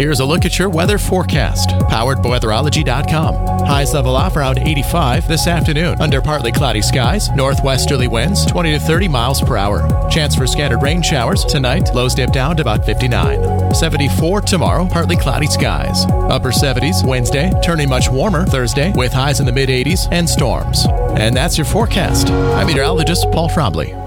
Here's a look at your weather forecast, powered by weatherology.com. Highs level off around 85 this afternoon. Under partly cloudy skies, northwesterly winds 20 to 30 miles per hour. Chance for scattered rain showers tonight. Lows dip down to about 59. 74 tomorrow, partly cloudy skies. Upper 70s Wednesday, turning much warmer Thursday with highs in the mid 80s and storms. And that's your forecast. I'm meteorologist Paul Trombley.